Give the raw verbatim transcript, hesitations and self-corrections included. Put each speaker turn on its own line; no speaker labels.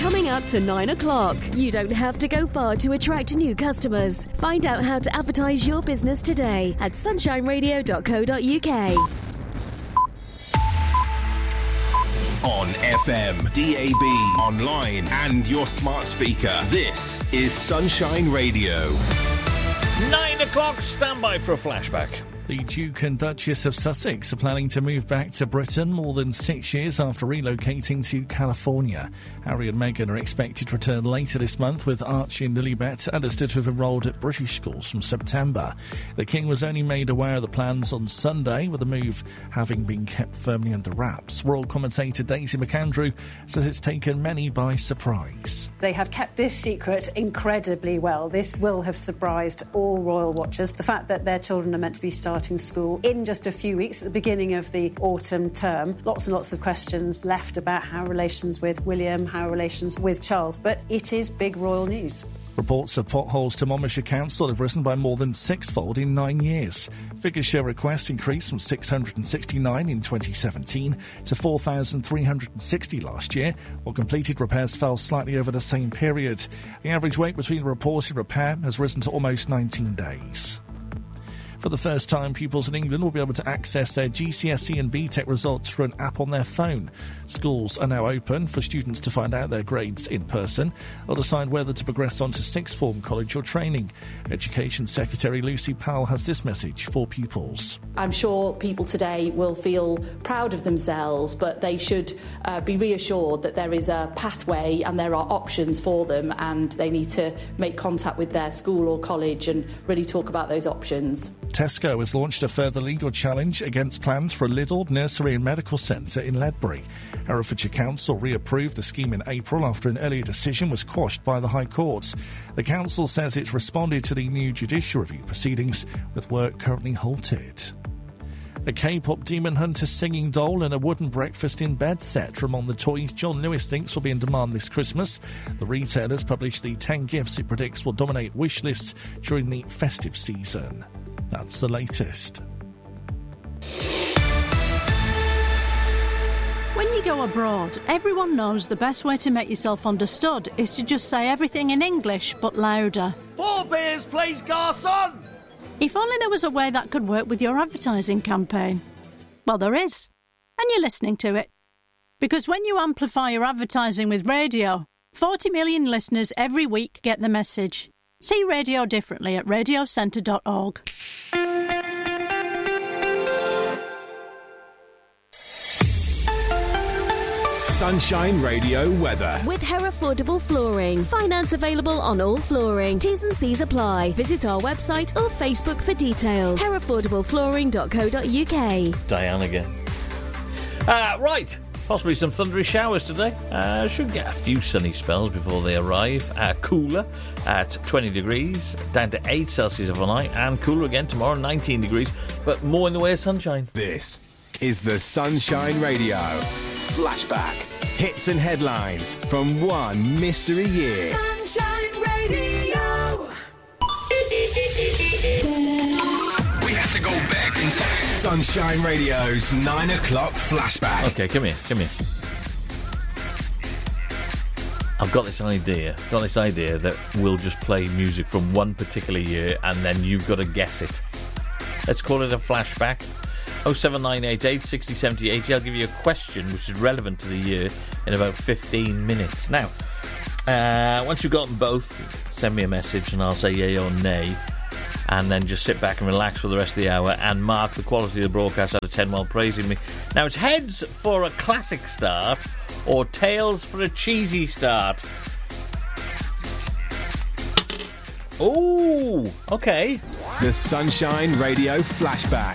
Coming up to nine o'clock. You don't have to go far to attract new customers. Find out how to advertise your business today at sunshine radio dot co dot uk.
On F M, D A B, online and your smart speaker. This is Sunshine Radio.
Nine o'clock, stand by for a flashback.
The Duke and Duchess of Sussex are planning to move back to Britain more than six years after relocating to California. Harry and Meghan are expected to return later this month, with Archie and Lilibet understood to have enrolled at British schools from September. The King was only made aware of the plans on Sunday, with the move having been kept firmly under wraps. Royal commentator Daisy McAndrew says it's taken many by surprise.
They have kept this secret incredibly well. This will have surprised all royal watchers. The fact that their children are meant to be starting school in just a few weeks at the beginning of the autumn term. Lots and lots of questions left about how relations with William, how relations with Charles, but it is big royal news.
Reports of potholes to Monmouthshire Council have risen by more than sixfold in nine years. Figures show requests increased from six hundred sixty-nine in twenty seventeen to four thousand three hundred sixty last year, while completed repairs fell slightly over the same period. The average wait between reported repair has risen to almost nineteen days. For the first time, pupils in England will be able to access their G C S E and B TEC results through an app on their phone. Schools are now open for students to find out their grades in person. They'll decide whether to progress on to sixth form, college or training. Education Secretary Lucy Powell has this message for pupils.
I'm sure people today will feel proud of themselves, but they should uh, be reassured that there is a pathway and there are options for them, and they need to make contact with their school or college and really talk about those options.
Tesco has launched a further legal challenge against plans for a Lidl nursery and medical centre in Ledbury. Herefordshire Council reapproved the scheme in April after an earlier decision was quashed by the High Court. The council says it's responded to the new judicial review proceedings, with work currently halted. A K-pop demon hunter singing doll and a wooden breakfast in bed set from among the toys John Lewis thinks will be in demand this Christmas. The retailer's published the ten gifts it predicts will dominate wish lists during the festive season. That's the latest.
When you go abroad, everyone knows the best way to make yourself understood is to just say everything in English, but louder.
Four beers, please, garçon!
If only there was a way that could work with your advertising campaign. Well, there is. And you're listening to it. Because when you amplify your advertising with radio, forty million listeners every week get the message. See radio differently at radio centre dot org.
Sunshine Radio weather.
With Herefordable Flooring. Finance available on all flooring. T's and C's apply. Visit our website or Facebook for details. herefordable flooring dot co dot uk.
Diane again. Uh, right. Possibly some thundery showers today. Uh, should get a few sunny spells before they arrive. Uh, cooler at twenty degrees, down to eight Celsius overnight, and cooler again tomorrow, nineteen degrees, but more in the way of sunshine.
This is the Sunshine Radio Flashback. Hits and headlines from one mystery year.
Sunshine Radio.
We have to go back in time. Sunshine Radio's nine o'clock flashback.
Okay, come here, come here. I've got this idea, got this idea that we'll just play music from one particular year and then you've got to guess it. Let's call it a flashback. oh seven nine eight eight, six oh, seven oh, eighty. I'll give you a question which is relevant to the year in about fifteen minutes. Now, uh, once you've got them both, send me a message and I'll say yay or nay. And then just sit back and relax for the rest of the hour and mark the quality of the broadcast out of ten while praising me. Now, it's heads for a classic start or tails for a cheesy start. Ooh, okay.
The Sunshine Radio Flashback.